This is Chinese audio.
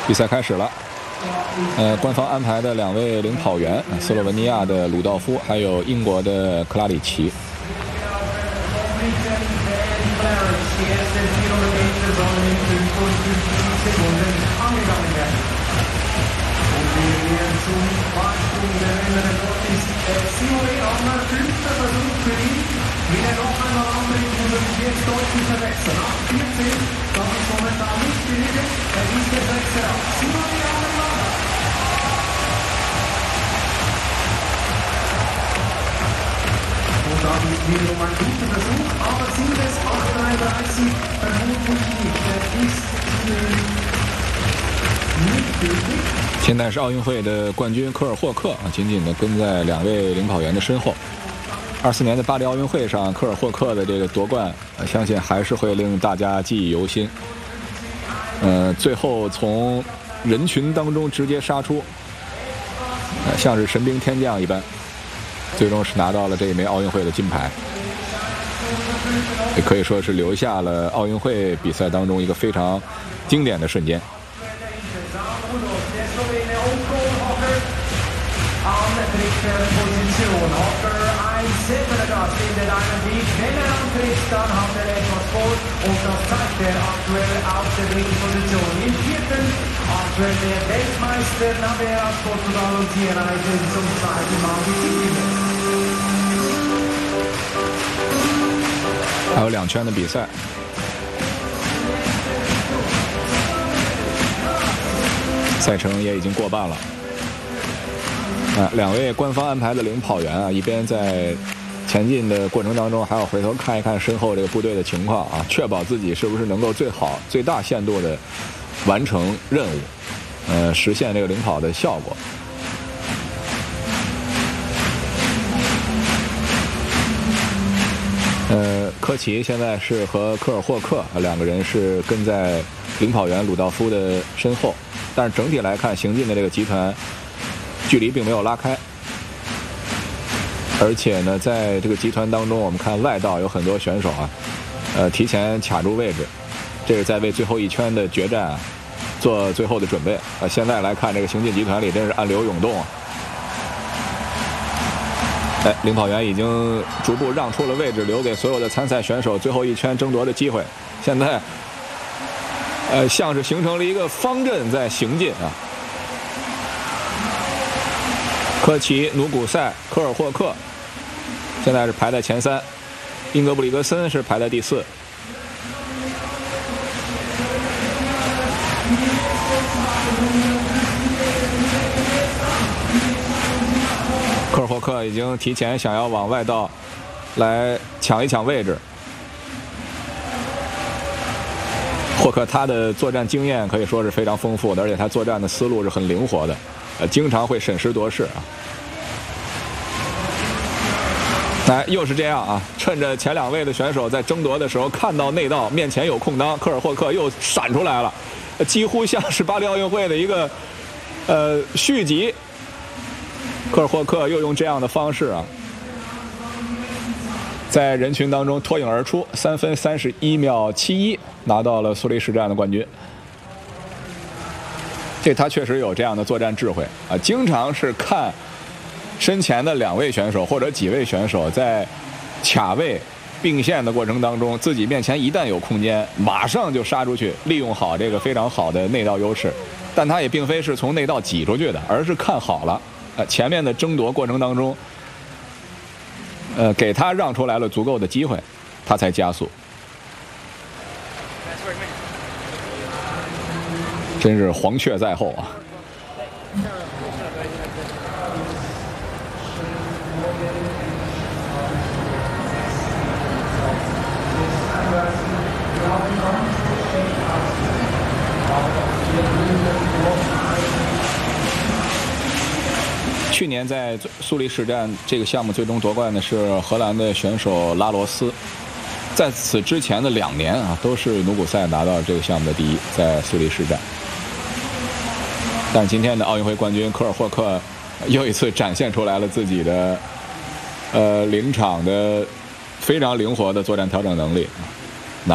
比赛开始了，官方安排的2位领跑员，斯洛文尼亚的鲁道夫，还有英国的克拉里奇。 Wiederum ein guter Versuch, aber Silves 8:33 vermutlich nicht. Das ist nicht gültig. 现在是奥运会的冠军科尔霍克紧紧地跟在2位领跑员的身后。24年的巴黎奥运会上，科尔霍克的这个夺冠，相信还是会令大家记忆犹新。最后从人群当中直接杀出，像是神兵天将一般。最终是拿到了这一枚奥运会的金牌，也可以说是留下了奥运会比赛当中一个非常经典的瞬间。还有2圈的比赛，赛程也已经过半了。2位官方安排的领跑员一边在前进的过程当中，还要回头看一看身后这个部队的情况确保自己是不是能够最大限度的完成任务，实现这个领跑的效果。科奇现在是和科尔霍克2个人是跟在领跑员鲁道夫的身后，但是整体来看，行进的这个集团距离并没有拉开，而且呢，在这个集团当中，我们看外道有很多选手提前卡住位置，这是在为最后一圈的决战做最后的准备。现在来看，这个行进集团里真是暗流涌动领跑员已经逐步让出了位置，留给所有的参赛选手最后一圈争夺的机会。现在像是形成了一个方阵在行进科奇、努古塞、科尔霍克现在是排在前3，英格布里格森是排在第4。科尔霍克已经提前想要往外道来抢一抢位置。霍克他的作战经验可以说是非常丰富的，而且他作战的思路是很灵活的，经常会审时度势又是这样趁着前2位的选手在争夺的时候，看到内道面前有空当，科尔霍克又闪出来了，几乎像是巴黎奥运会的一个续集。科尔霍克又用这样的方式在人群当中脱颖而出，3分31秒71拿到了苏黎世站的冠军。他确实有这样的作战智慧经常是看身前的2位选手或者几位选手在卡位并线的过程当中，自己面前一旦有空间，马上就杀出去，利用好这个非常好的内道优势。但他也并非是从内道挤出去的，而是看好了前面的争夺过程当中，给他让出来了足够的机会，他才加速。真是黄雀在后去年在苏黎世站这个项目最终夺冠的是荷兰的选手拉罗斯，在此之前的2年都是努古塞拿到这个项目的第1，在苏黎世站。但是今天的奥运会冠军科尔霍克又一次展现出来了自己的临场的非常灵活的作战调整能力。